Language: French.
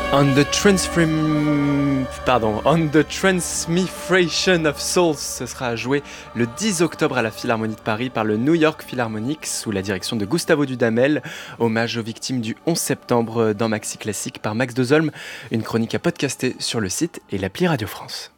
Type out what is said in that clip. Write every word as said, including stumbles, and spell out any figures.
On the Transfrim... Pardon, On the Transmigration of Souls, ce sera joué le dix octobre à la Philharmonie de Paris par le New York Philharmonic sous la direction de Gustavo Dudamel. Hommage aux victimes du onze septembre dans Maxi Classique par Max Dezolm. Une chronique à podcaster sur le site et l'appli Radio France.